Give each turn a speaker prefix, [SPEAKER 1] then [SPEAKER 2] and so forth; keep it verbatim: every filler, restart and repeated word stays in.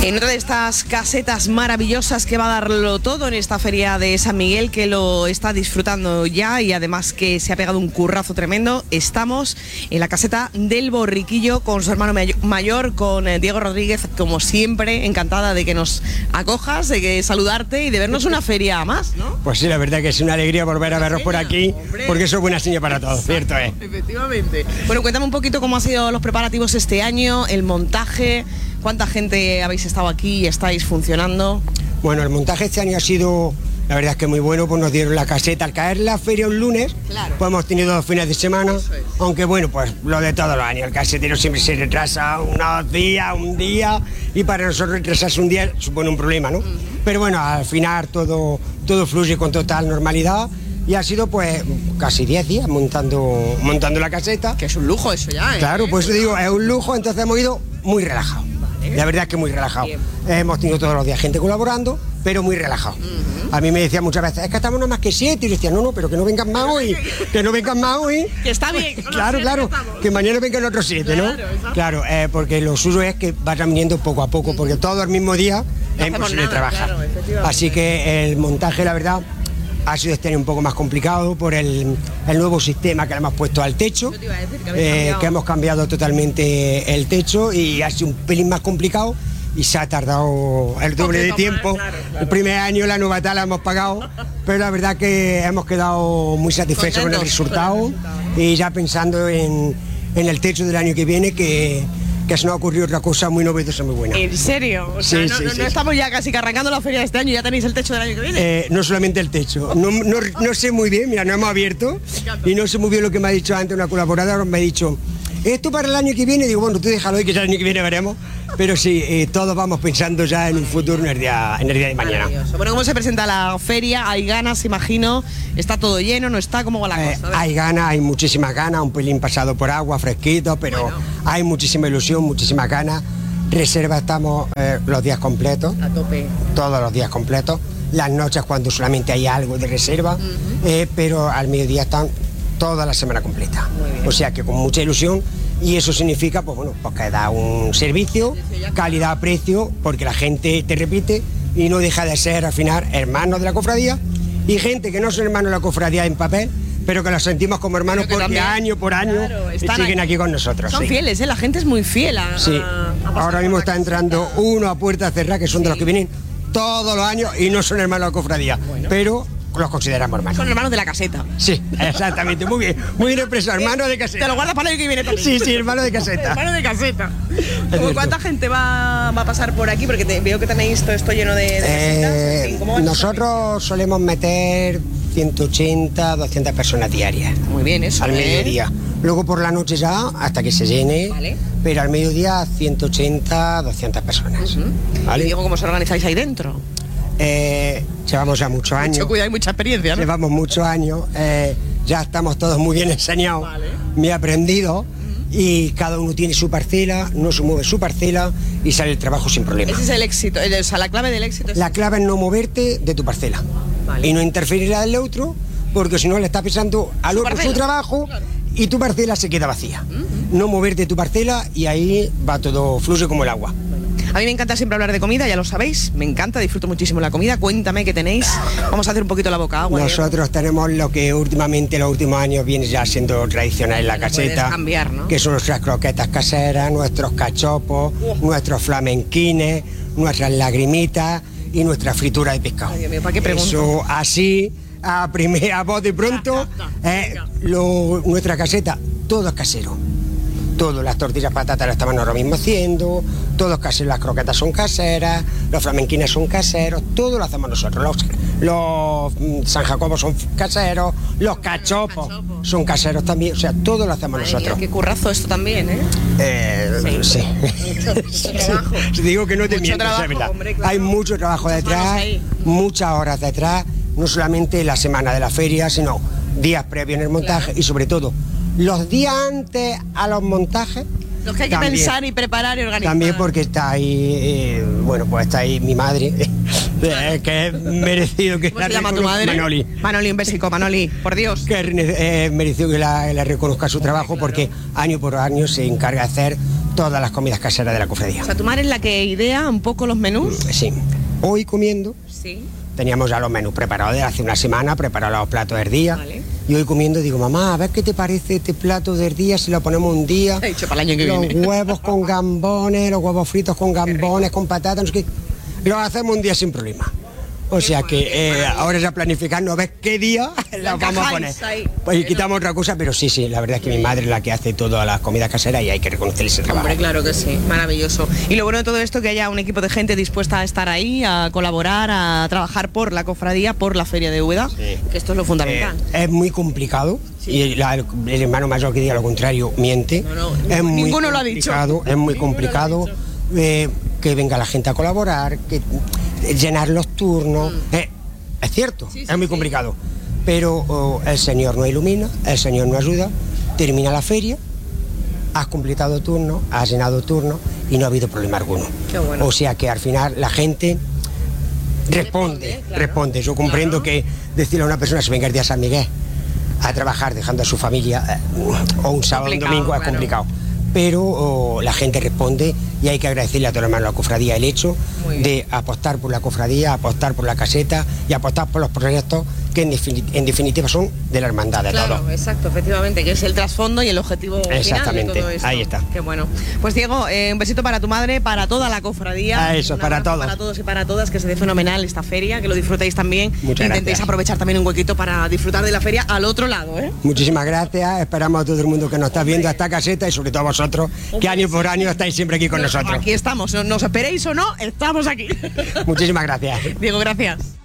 [SPEAKER 1] En otra de estas casetas maravillosas que va a darlo todo en esta feria de San Miguel, que lo está disfrutando ya y además que se ha pegado un currazo tremendo, estamos en la caseta del Borriquillo con su hermano mayor, con Diego Rodríguez, como siempre, encantada de que nos acojas, de que saludarte y de vernos una feria más, ¿no?
[SPEAKER 2] Pues sí, la verdad que es una alegría volver a veros por aquí, hombre, porque eso es buena señal para todos, ¿cierto? ¿Eh?
[SPEAKER 1] Efectivamente. Bueno, cuéntame un poquito cómo han sido los preparativos este año, el montaje, cuánta gente habéis estado aquí y estáis funcionando.
[SPEAKER 2] Bueno, el montaje este año ha sido, la verdad es que muy bueno, pues nos dieron la caseta. Al caer la feria un lunes, claro, pues hemos tenido dos fines de semana, es. Aunque bueno, pues lo de todos los años, el casetero siempre se retrasa unos días, un día, y para nosotros retrasarse un día supone un problema, ¿no? Uh-huh. Pero bueno, al final todo, todo fluye con total normalidad. Y ha sido pues casi diez días montando, montando la caseta.
[SPEAKER 1] Que es un lujo eso ya, ¿eh?
[SPEAKER 2] Claro, pues digo, es un lujo, entonces hemos ido muy relajados. Vale. La verdad es que muy relajados. Hemos tenido todos los días gente colaborando, pero muy relajados. Uh-huh. A mí me decían muchas veces, es que estamos nada más que siete. Y yo decía, no, no, pero que no vengan más hoy, que no vengan más hoy.
[SPEAKER 1] Que está bien.
[SPEAKER 2] Claro, claro, que, que mañana vengan otros siete, ¿no? Claro, claro eh, porque lo suyo es que vayan viniendo poco a poco, porque todo el mismo día no es imposible nada, trabajar. Claro, así que el montaje, la verdad, ha sido este año un poco más complicado por el, el nuevo sistema que le hemos puesto al techo, decir, que, eh, que hemos cambiado totalmente el techo y ha sido un pelín más complicado y se ha tardado el doble de tiempo. Más, claro, claro. El primer año la novatada la hemos pagado, pero la verdad que hemos quedado muy satisfechos con el resultado, con el resultado y ya pensando en, en el techo del año que viene, que que se nos ha ocurrido otra cosa muy novedosa, muy buena.
[SPEAKER 1] ¿En serio? O sea, sí, no, sí, no, sí, no estamos ya casi que arrancando la feria de este año, ya tenéis el techo del año que viene.
[SPEAKER 2] Eh, no solamente el techo, no, no, no sé muy bien, mira, no hemos abierto y no sé muy bien lo que me ha dicho antes una colaboradora, me ha dicho, esto para el año que viene, digo, bueno, tú déjalo ahí que ya el año que viene veremos, pero sí, eh, todos vamos pensando ya en un futuro, en el día, en el día de mañana.
[SPEAKER 1] Bueno, ¿cómo se presenta la feria? ¿Hay ganas, imagino? ¿Está todo lleno, no está? ¿Cómo va la
[SPEAKER 2] eh,
[SPEAKER 1] cosa?
[SPEAKER 2] Hay ganas, hay muchísimas ganas, un pelín pasado por agua, fresquito, pero bueno, hay muchísima ilusión, muchísimas ganas. Reserva estamos eh, los días completos.
[SPEAKER 1] A tope.
[SPEAKER 2] Todos los días completos. Las noches cuando solamente hay algo de reserva, uh-huh. eh, pero al mediodía están toda la semana completa. O sea que con mucha ilusión. Y eso significa, pues bueno, pues que da un servicio, calidad-precio, porque la gente te repite y no deja de ser al final hermanos de la cofradía y gente que no son hermanos de la cofradía en papel, pero que los sentimos como hermanos porque también, año por año claro, siguen aquí. aquí con nosotros.
[SPEAKER 1] Son
[SPEAKER 2] sí.
[SPEAKER 1] fieles, ¿eh? La gente es muy fiel a...
[SPEAKER 2] Sí, a ahora mismo está entrando uno a puerta cerrada, que son sí. de los que vienen todos los años y no son hermanos de la cofradía, bueno. pero los consideramos hermanos.
[SPEAKER 1] Son hermanos de la caseta.
[SPEAKER 2] Sí, exactamente, muy bien, muy bien expresado, hermano de caseta.
[SPEAKER 1] Te lo guardas para el año que viene también.
[SPEAKER 2] Sí, sí, hermano de caseta.
[SPEAKER 1] Hermano de caseta. ¿Cuánta gente va, va a pasar por aquí? Porque te, veo que tenéis todo esto lleno de, de
[SPEAKER 2] eh, en fin, ¿cómo nosotros solemos meter ciento ochenta, doscientas personas diarias.
[SPEAKER 1] Muy bien, eso.
[SPEAKER 2] Al mediodía. Luego por la noche ya, hasta que se llene, vale. pero al mediodía ciento ochenta, doscientas personas. Uh-huh. ¿Vale?
[SPEAKER 1] Y digo, ¿cómo os organizáis ahí dentro?
[SPEAKER 2] Eh, llevamos ya muchos años.
[SPEAKER 1] Mucho cuidado y mucha experiencia, ¿no?
[SPEAKER 2] Llevamos muchos años, eh, ya estamos todos muy bien enseñados, vale. muy aprendidos, uh-huh. y cada uno tiene su parcela, no se mueve su parcela y sale el trabajo sin problema.
[SPEAKER 1] Ese es el éxito, o sea, la clave del éxito es...
[SPEAKER 2] La clave es no moverte de tu parcela, vale. y no interferir al otro, porque si no le está pisando al su otro parcela. Su trabajo, claro. y tu parcela se queda vacía. Uh-huh. No moverte de tu parcela y ahí va todo, fluye como el agua.
[SPEAKER 1] A mí me encanta siempre hablar de comida, ya lo sabéis, me encanta, disfruto muchísimo la comida. Cuéntame qué tenéis, vamos a hacer un poquito la boca agua.
[SPEAKER 2] Nosotros tenemos lo que últimamente, los últimos años, viene ya siendo tradicional en la caseta,
[SPEAKER 1] cambiar, ¿no?
[SPEAKER 2] que son nuestras croquetas caseras, nuestros cachopos, uh. nuestros flamenquines, nuestras lagrimitas y nuestra fritura de pescado.
[SPEAKER 1] Ay, Dios mío, ¿para qué pregunto?
[SPEAKER 2] Eso así, a primera voz de pronto, eh, lo, nuestra caseta, todo es casero. Todo, las tortillas patatas las estaban ahora mismo haciendo, todos caseros, las croquetas son caseras, los flamenquines son caseros, todo lo hacemos nosotros. Los, los mm, San Jacobo son caseros, los cachopos son caseros también, o sea, todo lo hacemos Madre nosotros.
[SPEAKER 1] Mía, qué currazo esto también, ¿eh?
[SPEAKER 2] eh sí.
[SPEAKER 1] sí. Mucho, mucho trabajo.
[SPEAKER 2] Sí. Digo que no te miento, es verdad. Hombre, claro. Hay mucho trabajo detrás, muchas horas detrás, no solamente la semana de la feria, sino días previos en el montaje claro. y sobre todo los días antes a los montajes.
[SPEAKER 1] Los que hay que también, pensar y preparar y organizar.
[SPEAKER 2] También porque está ahí, eh, bueno, pues está ahí mi madre, eh, que es merecido que
[SPEAKER 1] ¿Cómo se llama tu madre?
[SPEAKER 2] Manoli.
[SPEAKER 1] Manoli, un besico, Manoli, por Dios.
[SPEAKER 2] Que es merecido que la, la reconozca su trabajo porque año por año se encarga de hacer todas las comidas caseras de la cofradía.
[SPEAKER 1] O sea, tu madre es la que idea un poco los menús.
[SPEAKER 2] Sí. Hoy comiendo,
[SPEAKER 1] Sí.
[SPEAKER 2] teníamos ya los menús preparados de hace una semana, preparados los platos del día.
[SPEAKER 1] Vale.
[SPEAKER 2] Y hoy comiendo digo, mamá, a ver qué te parece este plato del día si lo ponemos un día.
[SPEAKER 1] He dicho para el año que
[SPEAKER 2] los
[SPEAKER 1] viene.
[SPEAKER 2] huevos con gambones, los huevos fritos con gambones, con patatas, no sé qué. Los hacemos un día sin problema. O sea que eh, ahora ya planificando a ver qué día la vamos a poner.
[SPEAKER 1] Ahí.
[SPEAKER 2] Pues quitamos otra cosa, pero sí, sí, la verdad es que mi madre es la que hace todas las comidas caseras y hay que reconocer ese trabajo.
[SPEAKER 1] Hombre, claro que sí, maravilloso. Y lo bueno de todo esto que haya un equipo de gente dispuesta a estar ahí, a colaborar, a trabajar por la cofradía, por la feria de Úbeda,
[SPEAKER 2] Sí.
[SPEAKER 1] que esto es lo fundamental.
[SPEAKER 2] Eh, es muy complicado y la- el, el hermano mayor que diga lo contrario miente.
[SPEAKER 1] No, no,
[SPEAKER 2] es muy
[SPEAKER 1] ninguno lo ha dicho.
[SPEAKER 2] complicado, es muy complicado eh, que venga la gente a colaborar, que eh, llenar los turnos.
[SPEAKER 1] Mm.
[SPEAKER 2] Eh, es cierto,
[SPEAKER 1] Sí, sí,
[SPEAKER 2] es muy
[SPEAKER 1] sí.
[SPEAKER 2] complicado. Pero oh, el Señor nos ilumina, el Señor nos ayuda, termina la feria, has completado turno, has llenado turno y no ha habido problema alguno.
[SPEAKER 1] Qué bueno.
[SPEAKER 2] O sea que al final la gente responde,
[SPEAKER 1] claro.
[SPEAKER 2] responde. Yo comprendo que decirle a una persona se venga el día de San Miguel a trabajar dejando a su familia eh, o un sábado o un
[SPEAKER 1] Complicado,
[SPEAKER 2] domingo es
[SPEAKER 1] claro.
[SPEAKER 2] complicado. Pero oh, la gente responde y hay que agradecerle a todos los hermanos de la cofradía el hecho
[SPEAKER 1] Muy bien.
[SPEAKER 2] de apostar por la cofradía, apostar por la caseta y apostar por los proyectos que en, defini- en definitiva son de la hermandad de
[SPEAKER 1] Claro,
[SPEAKER 2] todos.
[SPEAKER 1] exacto, efectivamente, que es el trasfondo y el objetivo final de
[SPEAKER 2] Exactamente,
[SPEAKER 1] todo esto.
[SPEAKER 2] ahí está.
[SPEAKER 1] Qué bueno. Pues Diego, eh, un besito para tu madre, para toda la cofradía.
[SPEAKER 2] Ah, eso,
[SPEAKER 1] Un
[SPEAKER 2] para
[SPEAKER 1] abrazo
[SPEAKER 2] todos.
[SPEAKER 1] Para todos y para todas, que se dé fenomenal esta feria, que lo disfrutéis también.
[SPEAKER 2] Muchas
[SPEAKER 1] Intentéis
[SPEAKER 2] gracias.
[SPEAKER 1] aprovechar también un huequito para disfrutar de la feria al otro lado, ¿eh?
[SPEAKER 2] Muchísimas gracias, esperamos a todo el mundo que nos está viendo a esta caseta y sobre todo a vosotros, que año por año estáis siempre aquí con nosotros.
[SPEAKER 1] Aquí estamos, nos esperéis o no, estamos aquí.
[SPEAKER 2] Muchísimas gracias.
[SPEAKER 1] Diego, gracias.